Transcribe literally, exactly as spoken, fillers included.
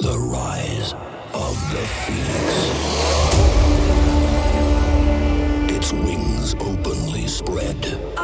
The rise of the phoenix. Its wings openly spread.